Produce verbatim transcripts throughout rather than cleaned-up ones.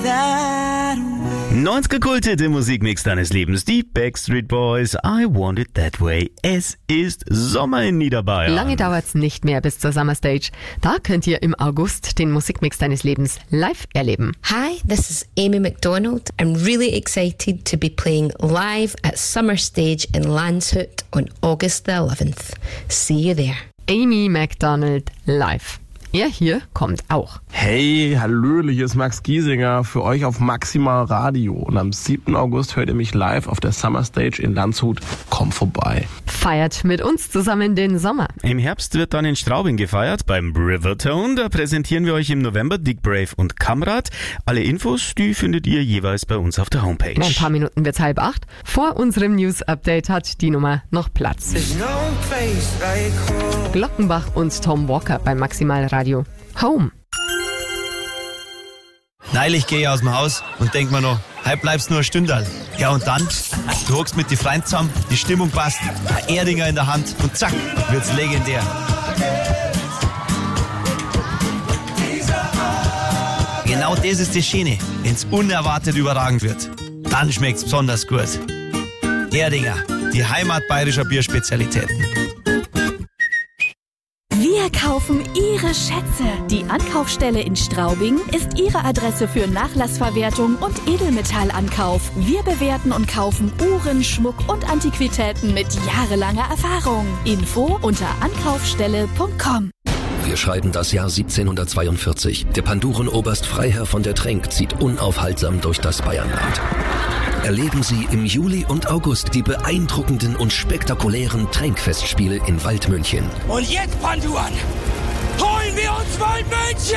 that way. neunziger Kulthit im Musikmix deines Lebens. Die Backstreet Boys, I Want It That Way. Es ist Sommer in Niederbayern. Lange dauert's nicht mehr bis zur Summer Stage. Da könnt ihr im August den Musikmix deines Lebens live erleben. Hi, this is Amy McDonald. I'm really excited to be playing live at Summer Stage in Landshut on August the eleventh. See you there. Amy McDonald live. Er hier kommt auch. Hey, hallöle, hier ist Max Giesinger für euch auf Maximal Radio. Und am siebten August hört ihr mich live auf der Summer Stage in Landshut. Komm vorbei. Feiert mit uns zusammen den Sommer. Im Herbst wird dann in Straubing gefeiert, beim Rivertone. Da präsentieren wir euch im November Dick Brave und Kamrat. Alle Infos, die findet ihr jeweils bei uns auf der Homepage. In ein paar Minuten wird's halb acht. Vor unserem News-Update hat die Nummer noch Platz. No place like home. Glockenbach und Tom Walker beim Maximal Radio. Home. Neulich gehe ich aus dem Haus und denk mir noch, heute bleibst nur ein Stündal. Ja und dann, du hockst mit die Freunden zusammen, die Stimmung passt, ein Erdinger in der Hand und zack, wird's legendär. Genau das ist das Schöne, wenn's unerwartet überragend wird. Dann schmeckt's besonders gut. Erdinger, die Heimat bayerischer Bierspezialitäten. Wir kaufen Ihre Schätze. Die Ankaufsstelle in Straubing ist Ihre Adresse für Nachlassverwertung und Edelmetallankauf. Wir bewerten und kaufen Uhren, Schmuck und Antiquitäten mit jahrelanger Erfahrung. Info unter ankaufstelle punkt com. Wir schreiben das Jahr siebzehnhundertzweiundvierzig. Der Pandurenoberst Freiherr von der Trenck zieht unaufhaltsam durch das Bayernland. Erleben Sie im Juli und August die beeindruckenden und spektakulären Trenck-Festspiele in Waldmünchen. Und jetzt, Panduan, holen wir uns Waldmünchen!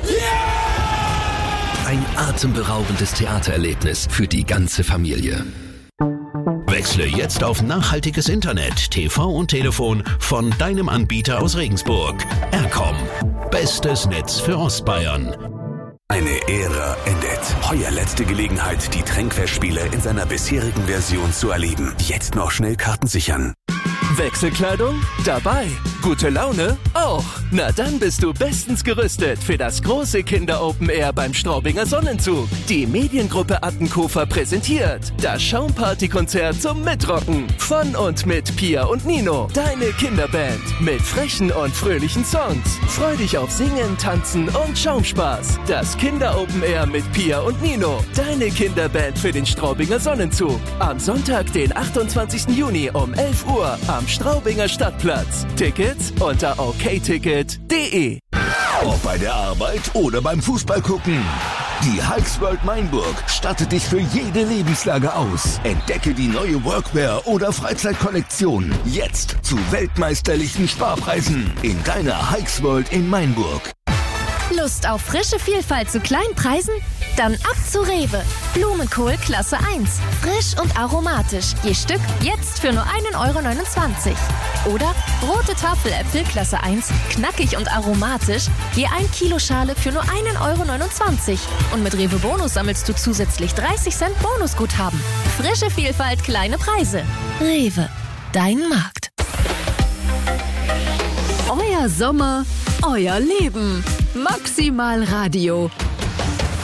Yeah! Ein atemberaubendes Theatererlebnis für die ganze Familie. Wechsle jetzt auf nachhaltiges Internet, T V und Telefon von deinem Anbieter aus Regensburg. Ercom. Bestes Netz für Ostbayern. Eine Ära endet. Heuer letzte Gelegenheit, die Trenck-Festspiele in seiner bisherigen Version zu erleben. Jetzt noch schnell Karten sichern. Wechselkleidung? Dabei. Gute Laune? Auch. Na dann bist du bestens gerüstet für das große Kinder-Open Air beim Straubinger Sonnenzug. Die Mediengruppe Attenkofer präsentiert das Schaumparty-Konzert zum Mitrocken. Von und mit Pia und Nino, deine Kinderband. Mit frechen und fröhlichen Songs. Freu dich auf Singen, Tanzen und Schaumspaß. Das Kinder-Open Air mit Pia und Nino, deine Kinderband für den Straubinger Sonnenzug. Am Sonntag, den achtundzwanzigsten Juni um elf Uhr am Straubinger Stadtplatz. Tickets unter o k ticket punkt d e. Ob bei der Arbeit oder beim Fußball gucken. Die Hikes World Mainburg stattet dich für jede Lebenslage aus. Entdecke die neue Workwear- oder Freizeitkollektion. Jetzt zu weltmeisterlichen Sparpreisen in deiner Hikes World in Mainburg. Lust auf frische Vielfalt zu kleinen Preisen? Dann ab zu Rewe. Blumenkohl Klasse eins. Frisch und aromatisch. Je Stück jetzt für nur ein Euro neunundzwanzig. Oder rote Tafeläpfel Klasse eins. Knackig und aromatisch. Je ein Kilo Schale für nur ein Euro neunundzwanzig. Und mit Rewe Bonus sammelst du zusätzlich dreißig Cent Bonusguthaben. Frische Vielfalt, kleine Preise. Rewe. Dein Markt. Euer Sommer, euer Leben. Maximal Radio.